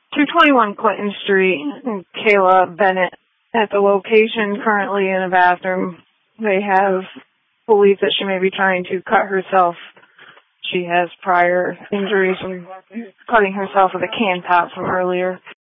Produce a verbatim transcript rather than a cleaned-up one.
two twenty-one Clinton Street, and Kayla Bennett at the location, currently in a bathroom. They have believed that she may be trying to cut herself. She has prior injuries from cutting herself with a can top from earlier.